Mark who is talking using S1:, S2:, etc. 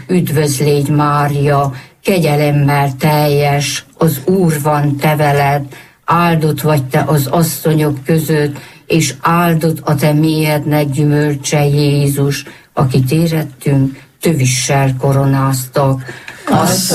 S1: üdvözlégy Mária, kegyelemmel teljes, az Úr van te veled, áldott vagy te az asszonyok között, és áldott a te méhednek gyümölcse Jézus, akit érettünk, tövissel koronáztak.